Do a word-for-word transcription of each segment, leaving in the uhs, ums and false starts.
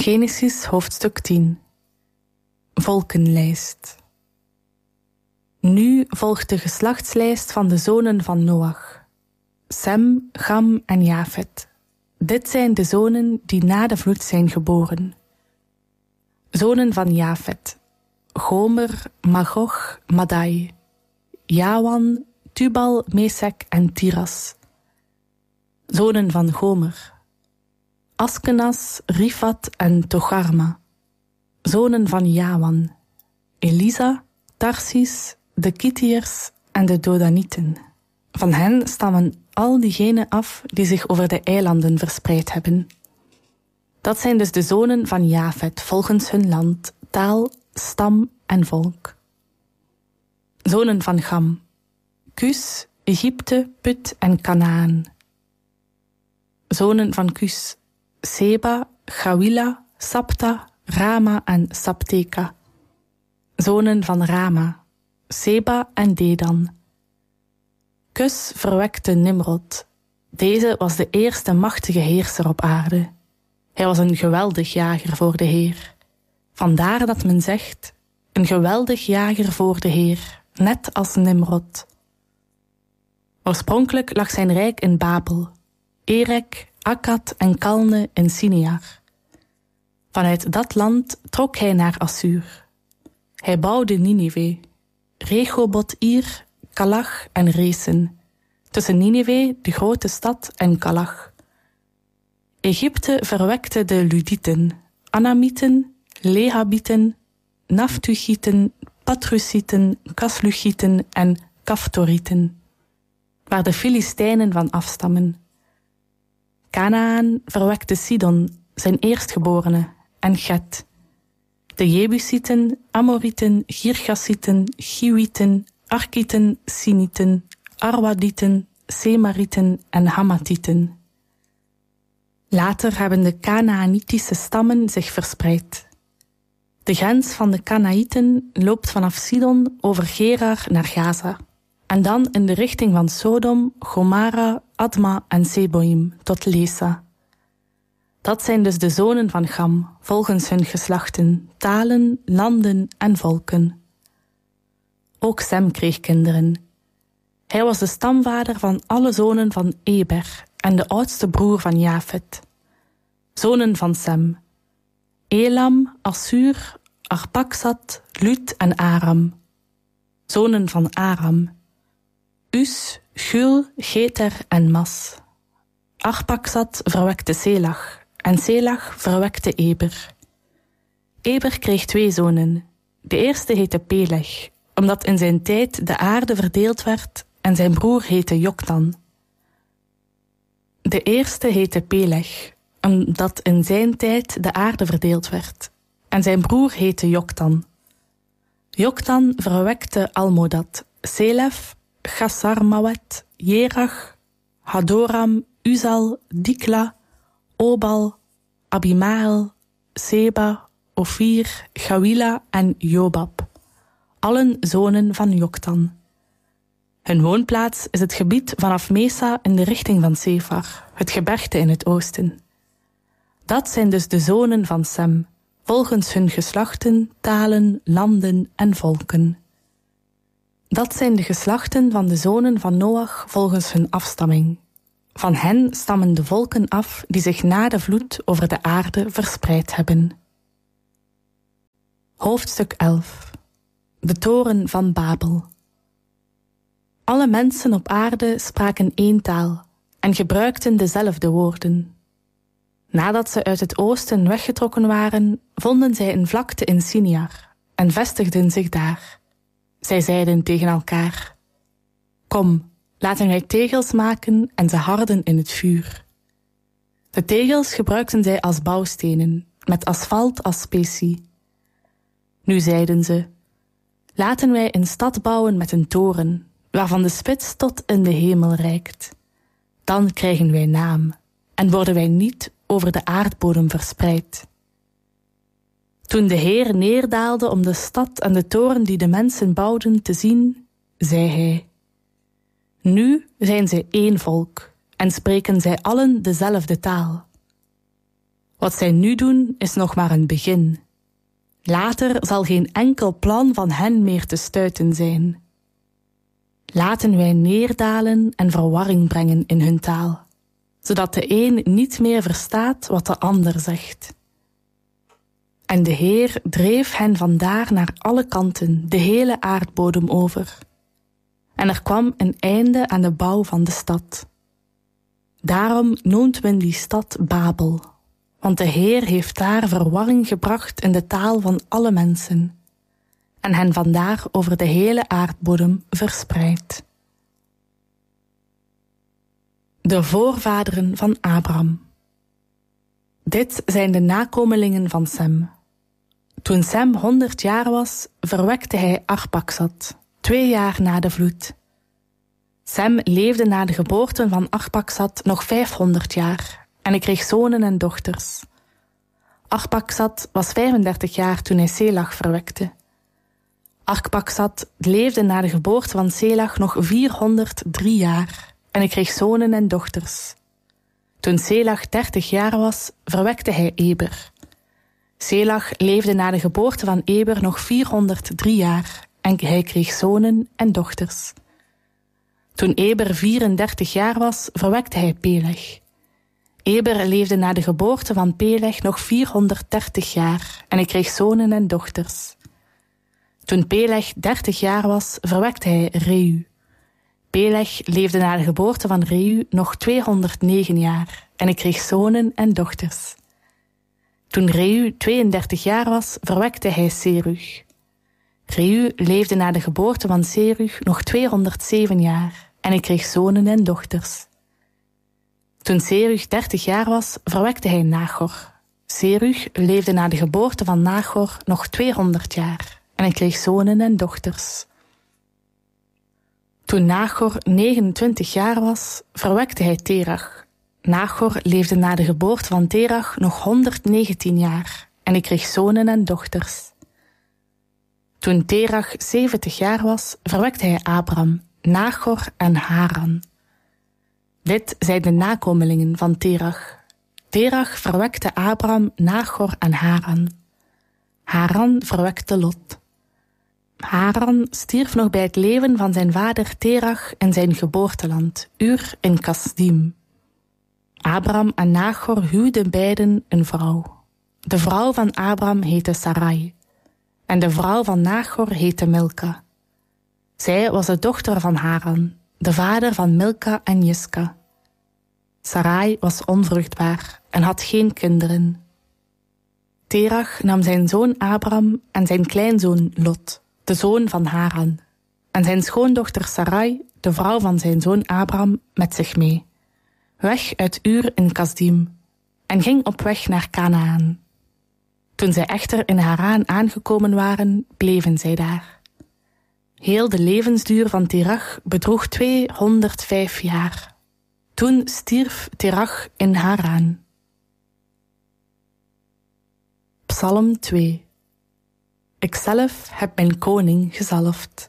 Genesis hoofdstuk tien. Volkenlijst. Nu volgt de geslachtslijst van de zonen van Noach. Sem, Cham en Jafet. Dit zijn de zonen die na de vloed zijn geboren. Zonen van Jafet. Gomer, Magog, Madai. Jawan, Tubal, Mesek en Tiras. Zonen van Gomer. Askenas, Rifat en Togarma. Zonen van Jawan. Elisa, Tarsis, de Kitiërs en de Dodanieten. Van hen stammen al diegenen af die zich over de eilanden verspreid hebben. Dat zijn dus de zonen van Jafet volgens hun land, taal, stam en volk. Zonen van Cham. Kus, Egypte, Put en Kanaan. Zonen van Kus. Seba, Gawila, Sapta, Rama en Sapteka. Zonen van Rama. Seba en Dedan. Kus verwekte Nimrod. Deze was de eerste machtige heerser op aarde. Hij was een geweldig jager voor de Heer. Vandaar dat men zegt, een geweldig jager voor de Heer, net als Nimrod. Oorspronkelijk lag zijn rijk in Babel, Erek, Akkad en Kalne in Sinear. Vanuit dat land trok hij naar Assuur. Hij bouwde Ninive, Rechobot-ir, Kalach en Resen, tussen Ninive, de grote stad, en Kalach. Egypte verwekte de Ludieten, Anamieten, Lehabieten, Naftuchieten, Patrusieten, Kasluchieten en Kaftorieten, waar de Filistijnen van afstammen. Kanaan verwekte Sidon, zijn eerstgeborene, en Get. De Jebusieten, Amorieten, Girgasieten, Chiwieten, Arkieten, Sinieten, Arwadieten, Semarieten en Hamathieten. Later hebben de Kanaanitische stammen zich verspreid. De grens van de Kanaïten loopt vanaf Sidon over Gerar naar Gaza en dan in de richting van Sodom, Gomara, Adma en Seboim tot Lesa. Dat zijn dus de zonen van Cham, volgens hun geslachten, talen, landen en volken. Ook Sem kreeg kinderen. Hij was de stamvader van alle zonen van Eber en de oudste broer van Jafet. Zonen van Sem. Elam, Assur, Arpaksad, Lut en Aram. Zonen van Aram. Us, Gul, Geter en Mas. Arpaksad verwekte Selach en Selach verwekte Eber. Eber kreeg twee zonen. De eerste heette Peleg, omdat in zijn tijd de aarde verdeeld werd, en zijn broer heette Joktan. De eerste heette Peleg, omdat in zijn tijd de aarde verdeeld werd, en zijn broer heette Joktan. Joktan verwekte Almodad, Selef, Chassarmawet, Jerach, Hadoram, Uzal, Dikla, Obal, Abimael, Seba, Ofir, Gawila en Jobab, allen zonen van Joktan. Hun woonplaats is het gebied vanaf Mesa in de richting van Sefar, het gebergte in het oosten. Dat zijn dus de zonen van Sem, volgens hun geslachten, talen, landen en volken. Dat zijn de geslachten van de zonen van Noach volgens hun afstamming. Van hen stammen de volken af die zich na de vloed over de aarde verspreid hebben. Hoofdstuk elf. De toren van Babel. Alle mensen op aarde spraken één taal en gebruikten dezelfde woorden. Nadat ze uit het oosten weggetrokken waren, vonden zij een vlakte in Sinear en vestigden zich daar. Zij zeiden tegen elkaar: Kom, laten wij tegels maken en ze harden in het vuur. De tegels gebruikten zij als bouwstenen, met asfalt als specie. Nu zeiden ze: Laten wij een stad bouwen met een toren, waarvan de spits tot in de hemel reikt. Dan krijgen wij naam en worden wij niet over de aardbodem verspreid. Toen de Heer neerdaalde om de stad en de toren die de mensen bouwden te zien, zei hij: Nu zijn zij één volk en spreken zij allen dezelfde taal. Wat zij nu doen is nog maar een begin. Later zal geen enkel plan van hen meer te stuiten zijn. Laten wij neerdalen en verwarring brengen in hun taal, zodat de een niet meer verstaat wat de ander zegt. En de Heer dreef hen vandaar naar alle kanten, de hele aardbodem over. En er kwam een einde aan de bouw van de stad. Daarom noemt men die stad Babel, want de Heer heeft daar verwarring gebracht in de taal van alle mensen, en hen vandaar over de hele aardbodem verspreid. De voorvaderen van Abraham. Dit zijn de nakomelingen van Sem. Toen Sem honderd jaar was, verwekte hij Arphaxad, twee jaar na de vloed. Sem leefde na de geboorte van Arphaxad nog vijfhonderd jaar en hij kreeg zonen en dochters. Arphaxad was vijfendertig jaar toen hij Selach verwekte. Arphaxad leefde na de geboorte van Selach nog vierhonderddrie jaar en hij kreeg zonen en dochters. Toen Selach dertig jaar was, verwekte hij Eber. Selach leefde na de geboorte van Eber nog vierhonderddrie jaar en hij kreeg zonen en dochters. Toen Eber vierendertig jaar was, verwekte hij Peleg. Eber leefde na de geboorte van Peleg nog vierhonderddertig jaar en hij kreeg zonen en dochters. Toen Peleg dertig jaar was, verwekte hij Reu. Peleg leefde na de geboorte van Reu nog tweehonderdnegen jaar en hij kreeg zonen en dochters. Toen Reu tweeëndertig jaar was, verwekte hij Serug. Reu leefde na de geboorte van Serug nog tweehonderdzeven jaar en hij kreeg zonen en dochters. Toen Serug dertig jaar was, verwekte hij Nachor. Serug leefde na de geboorte van Nachor nog tweehonderd jaar en hij kreeg zonen en dochters. Toen Nachor negenentwintig jaar was, verwekte hij Terach. Nachor leefde na de geboorte van Terach nog honderdnegentien jaar en hij kreeg zonen en dochters. Toen Terach zeventig jaar was, verwekte hij Abram, Nachor en Haran. Dit zijn de nakomelingen van Terach. Terach verwekte Abram, Nachor en Haran. Haran verwekte Lot. Haran stierf nog bij het leven van zijn vader Terach in zijn geboorteland, Ur in Kasdim. Abram en Nachor huwden beiden een vrouw. De vrouw van Abram heette Sarai en de vrouw van Nachor heette Milka. Zij was de dochter van Haran, de vader van Milka en Jiska. Sarai was onvruchtbaar en had geen kinderen. Terach nam zijn zoon Abram en zijn kleinzoon Lot, de zoon van Haran, en zijn schoondochter Sarai, de vrouw van zijn zoon Abram, met zich mee, weg uit Ur in Kasdim, en ging op weg naar Kanaan. Toen zij echter in Haran aangekomen waren, bleven zij daar. Heel de levensduur van Terach bedroeg tweehonderdvijf jaar. Toen stierf Terach in Haran. Psalm twee. Ikzelf heb mijn koning gezalfd.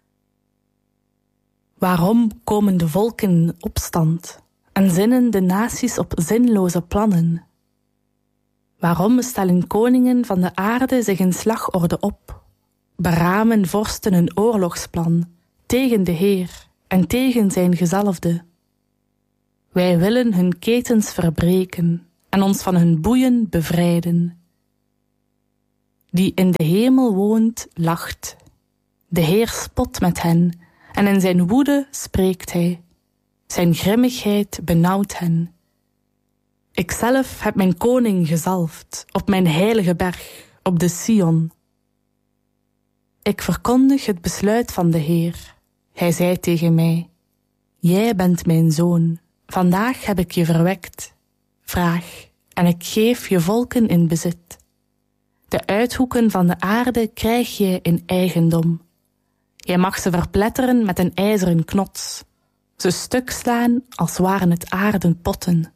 Waarom komen de volken in opstand en zinnen de naties op zinloze plannen? Waarom stellen koningen van de aarde zich in slagorde op, beramen vorsten een oorlogsplan tegen de Heer en tegen zijn gezalfde? Wij willen hun ketens verbreken en ons van hun boeien bevrijden. Die in de hemel woont, lacht. De Heer spot met hen en in zijn woede spreekt hij. Zijn grimmigheid benauwt hen. Ikzelf heb mijn koning gezalfd op mijn heilige berg, op de Sion. Ik verkondig het besluit van de Heer. Hij zei tegen mij, jij bent mijn zoon, vandaag heb ik je verwekt. Vraag, en ik geef je volken in bezit. De uithoeken van de aarde krijg je in eigendom. Jij mag ze verpletteren met een ijzeren knots, ze stuk slaan als waren het aarden potten.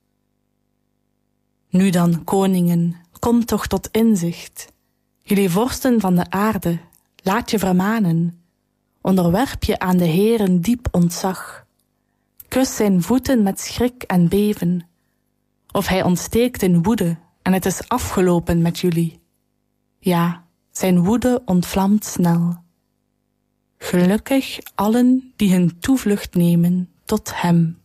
Nu dan, koningen, kom toch tot inzicht. Jullie vorsten van de aarde, laat je vermanen. Onderwerp je aan de Heer een diep ontzag. Kus zijn voeten met schrik en beven. Of hij ontsteekt in woede, en het is afgelopen met jullie. Ja, zijn woede ontvlamt snel. Gelukkig allen die hun toevlucht nemen tot hem.